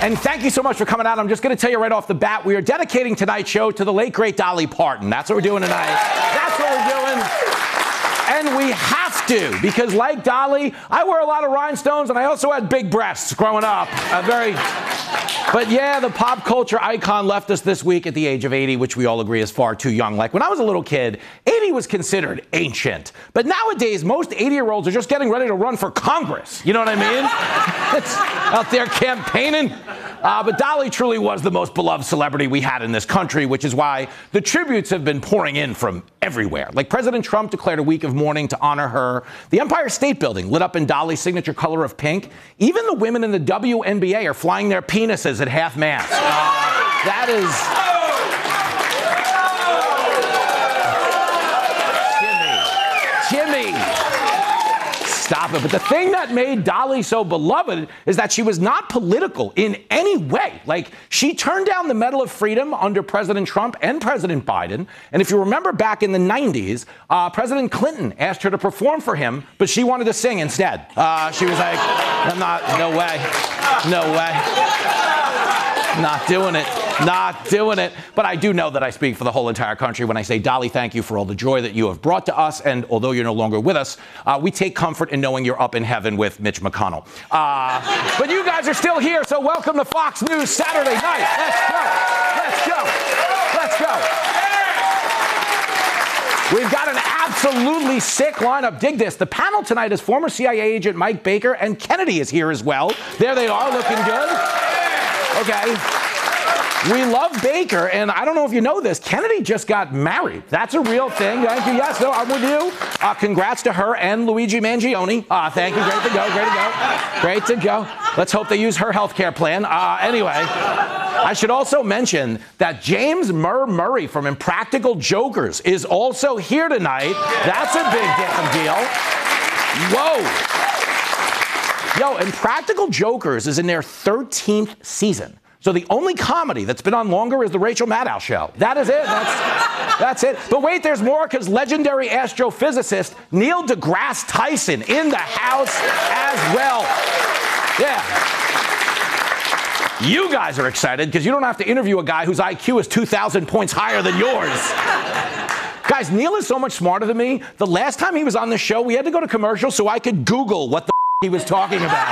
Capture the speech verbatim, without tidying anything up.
And thank you so much for coming out. I'm just going to tell you right off the bat, we are dedicating tonight's show to the late, great Dolly Parton. That's what we're doing tonight. That's what we're doing. And we have to, because like Dolly, I wear a lot of rhinestones, and I also had big breasts growing up. A very, but yeah, the pop culture icon left us this week at the age of eighty, which we all agree is far too young. Like when I was a little kid, eighty was considered ancient. But nowadays, most eighty-year-olds are just getting ready to run for Congress. You know what I mean? It's out there campaigning. Uh, but Dolly truly was the most beloved celebrity we had in this country, which is why the tributes have been pouring in from everywhere. Like President Trump declared a week of mourning to honor her. The Empire State Building lit up in Dolly's signature color of pink. Even the women in the W N B A are flying their penises at half-mast. Uh, that is... Jimmy. Stop it. But the thing that made Dolly so beloved is that she was not political in any way. Like, she turned down the Medal of Freedom under President Trump and President Biden. And if you remember back in the nineties, uh, President Clinton asked her to perform for him, but she wanted to sing instead. Uh, she was like, I'm not, no way, no way. Not doing it. Not doing it. But I do know that I speak for the whole entire country when I say, Dolly, thank you for all the joy that you have brought to us. And although you're no longer with us, uh, we take comfort in knowing you're up in heaven with Mitch McConnell. Uh, but you guys are still here, so welcome to Fox News Saturday night. Let's go. Let's go. Let's go. We've got an absolutely sick lineup. Dig this. The panel tonight is former C I A agent Mike Baker, and Kennedy is here as well. There they are, looking good. Okay. We love Baker, and I don't know if you know this, Kennedy just got married. That's a real thing. Thank you. Yes, no, I'm with you. Uh, congrats to her and Luigi Mangione. Uh, thank you. Great to go. Great to go. Great to go. Let's hope they use her health care plan. Uh, anyway, I should also mention that James Murr Murray from Impractical Jokers is also here tonight. That's a big damn deal. Whoa. Yo, Impractical Jokers is in their thirteenth season. So the only comedy that's been on longer is the Rachel Maddow show. That is it. That's, that's it. But wait, there's more, because legendary astrophysicist Neil deGrasse Tyson in the house as well. Yeah. You guys are excited because you don't have to interview a guy whose I Q is two thousand points higher than yours. Guys, Neil is so much smarter than me. The last time he was on the show, we had to go to commercial so I could Google what the he was talking about.